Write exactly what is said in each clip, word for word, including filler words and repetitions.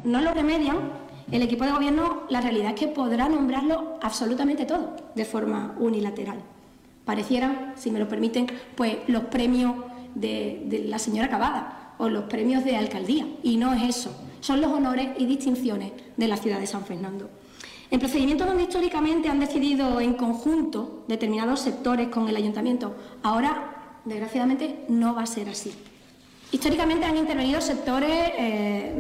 no lo remedian, el equipo de gobierno, la realidad es que podrá nombrarlo absolutamente todo de forma unilateral. Parecieran, si me lo permiten, pues los premios de, de la señora Cavada o los premios de alcaldía, y no es eso, son los honores y distinciones de la ciudad de San Fernando. En procedimientos donde históricamente han decidido en conjunto determinados sectores con el ayuntamiento, ahora, desgraciadamente, no va a ser así. Históricamente han intervenido sectores, eh,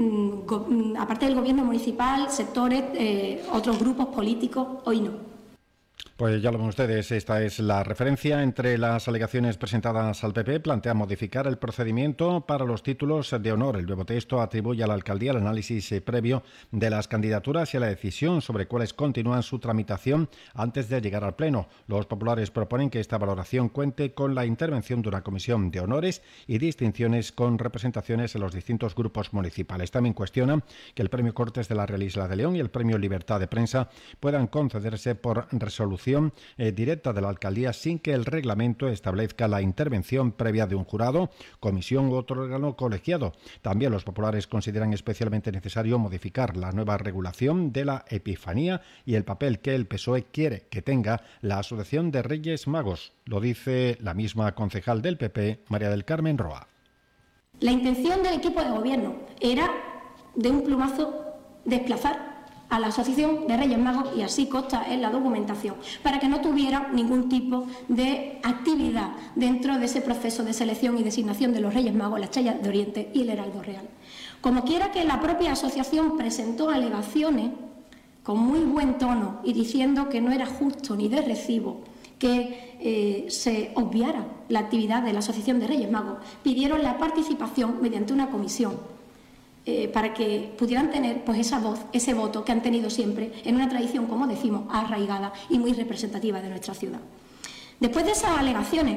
aparte del gobierno municipal, sectores, eh, otros grupos políticos, hoy no. Pues ya lo ven ustedes, esta es la referencia. Entre las alegaciones presentadas al P P, plantea modificar el procedimiento para los títulos de honor. El nuevo texto atribuye a la alcaldía el análisis previo de las candidaturas y a la decisión sobre cuáles continúan su tramitación antes de llegar al Pleno. Los populares proponen que esta valoración cuente con la intervención de una comisión de honores y distinciones con representaciones en los distintos grupos municipales. También cuestionan que el Premio Cortes de la Real Isla de León y el Premio Libertad de Prensa puedan concederse por resolución Eh, directa de la alcaldía sin que el reglamento establezca la intervención previa de un jurado, comisión u otro órgano colegiado. También los populares consideran especialmente necesario modificar la nueva regulación de la Epifanía y el papel que el P S O E quiere que tenga la Asociación de Reyes Magos. Lo dice la misma concejal del P P, María del Carmen Roa. La intención del equipo de gobierno era, de un plumazo, desplazar a la Asociación de Reyes Magos, y así consta en la documentación, para que no tuviera ningún tipo de actividad dentro de ese proceso de selección y designación de los Reyes Magos, la Estrella de Oriente y el Heraldo Real. Como quiera que la propia asociación presentó alegaciones con muy buen tono y diciendo que no era justo ni de recibo que eh, se obviara la actividad de la Asociación de Reyes Magos, pidieron la participación mediante una comisión Eh, para que pudieran tener pues esa voz, ese voto que han tenido siempre en una tradición, como decimos, arraigada y muy representativa de nuestra ciudad. Después de esas alegaciones,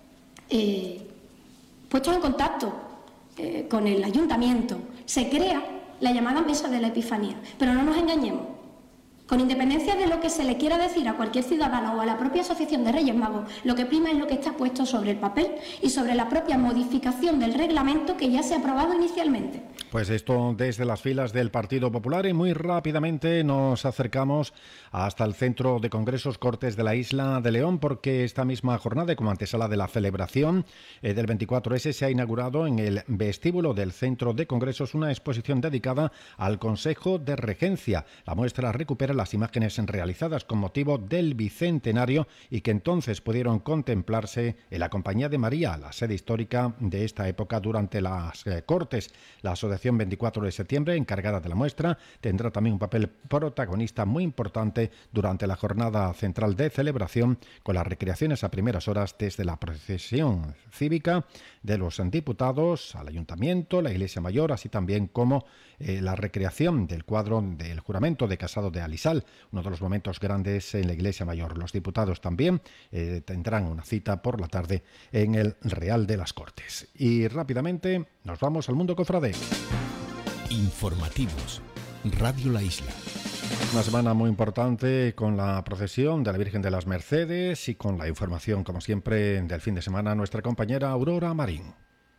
eh, puestos en contacto eh, con el ayuntamiento, se crea la llamada Mesa de la Epifanía. Pero no nos engañemos, con independencia de lo que se le quiera decir a cualquier ciudadano o a la propia Asociación de Reyes Magos, lo que prima es lo que está puesto sobre el papel y sobre la propia modificación del reglamento que ya se ha aprobado inicialmente. Pues esto desde las filas del Partido Popular, y muy rápidamente nos acercamos hasta el Centro de Congresos Cortes de la Isla de León, porque esta misma jornada, como antesala de la celebración eh, del veinticuatro ese, se ha inaugurado en el vestíbulo del Centro de Congresos una exposición dedicada al Consejo de Regencia. La muestra recupera las imágenes realizadas con motivo del bicentenario y que entonces pudieron contemplarse en la Compañía de María, la sede histórica de esta época durante las eh, Cortes. La Asociación veinticuatro de septiembre, encargada de la muestra, tendrá también un papel protagonista muy importante durante la jornada central de celebración, con las recreaciones a primeras horas desde la procesión cívica de los diputados al Ayuntamiento, la Iglesia Mayor, así también como eh, la recreación del cuadro del juramento de casado de Alisal, uno de los momentos grandes en la Iglesia Mayor. Los diputados también eh, tendrán una cita por la tarde en el Real de las Cortes. Y rápidamente nos vamos al mundo cofrade. Informativos. Radio La Isla. Una semana muy importante con la procesión de la Virgen de las Mercedes y con la información, como siempre, del fin de semana, nuestra compañera Aurora Marín.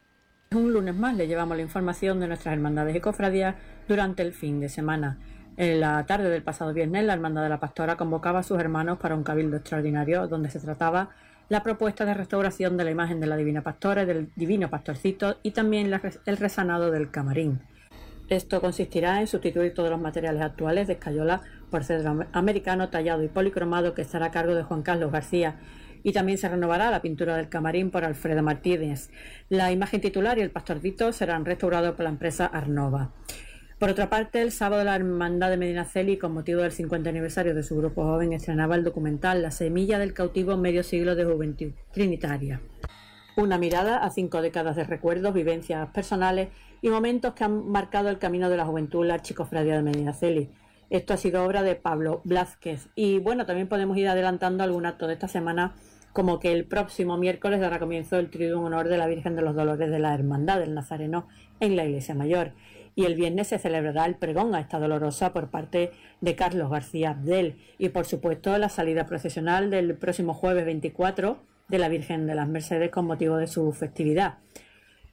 Un lunes más le llevamos la información de nuestras hermandades y cofradías durante el fin de semana. En la tarde del pasado viernes, la Hermandad de la Pastora convocaba a sus hermanos para un cabildo extraordinario donde se trataba la propuesta de restauración de la imagen de la Divina Pastora y del Divino Pastorcito, y también la, el resanado del camarín. Esto consistirá en sustituir todos los materiales actuales de escayola por cedro americano tallado y policromado, que estará a cargo de Juan Carlos García, y también se renovará la pintura del camarín por Alfredo Martínez. La imagen titular y el pastorcito serán restaurados por la empresa Arnova. Por otra parte, el sábado la Hermandad de Medinaceli, con motivo del cincuenta aniversario de su grupo joven, estrenaba el documental La semilla del cautivo, medio siglo de juventud trinitaria. Una mirada a cinco décadas de recuerdos, vivencias personales y momentos que han marcado el camino de la juventud en la Archicofradía de Medinaceli. Esto ha sido obra de Pablo Blázquez. Y bueno, también podemos ir adelantando algún acto de esta semana, como que el próximo miércoles dará comienzo el Triduo en honor de la Virgen de los Dolores de la Hermandad del Nazareno en la Iglesia Mayor. Y el viernes se celebrará el pregón a esta dolorosa por parte de Carlos García Abdel. Y por supuesto la salida procesional del próximo jueves veinticuatro de la Virgen de las Mercedes con motivo de su festividad.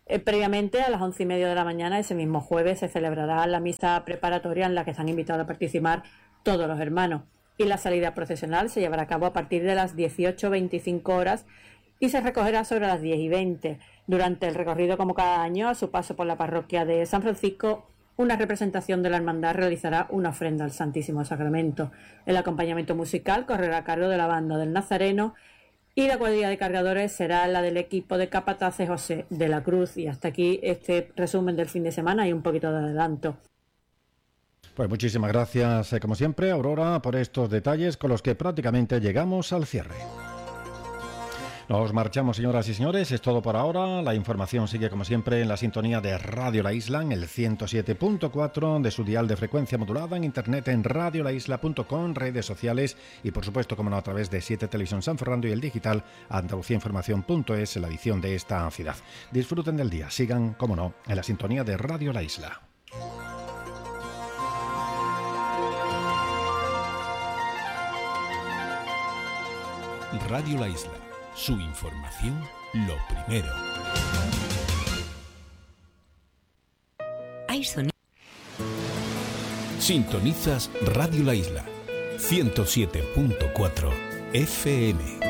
Eh, previamente, a las once y media de la mañana, ese mismo jueves, se celebrará la misa preparatoria en la que se han invitado a participar todos los hermanos. Y la salida procesional se llevará a cabo a partir de las dieciocho veinticinco horas y se recogerá sobre las diez y veinte. Durante el recorrido, como cada año, a su paso por la parroquia de San Francisco, una representación de la hermandad realizará una ofrenda al Santísimo Sacramento. El acompañamiento musical correrá a cargo de la banda del Nazareno y la cuadrilla de cargadores será la del equipo de capataces José de la Cruz. Y hasta aquí este resumen del fin de semana y un poquito de adelanto. Pues muchísimas gracias, eh, como siempre, Aurora, por estos detalles con los que prácticamente llegamos al cierre. Nos marchamos, señoras y señores, es todo por ahora. La información sigue, como siempre, en la sintonía de Radio La Isla, en el ciento siete punto cuatro de su dial de frecuencia modulada, en internet en radio la isla punto com, redes sociales y, por supuesto, como no, a través de siete Televisión San Fernando y el digital andalucía información punto es, la edición de esta ciudad. Disfruten del día, sigan, como no, en la sintonía de Radio La Isla. Radio La Isla. Su información, lo primero. Hay sonido. Sintonizas Radio La Isla, ciento siete punto cuatro F M.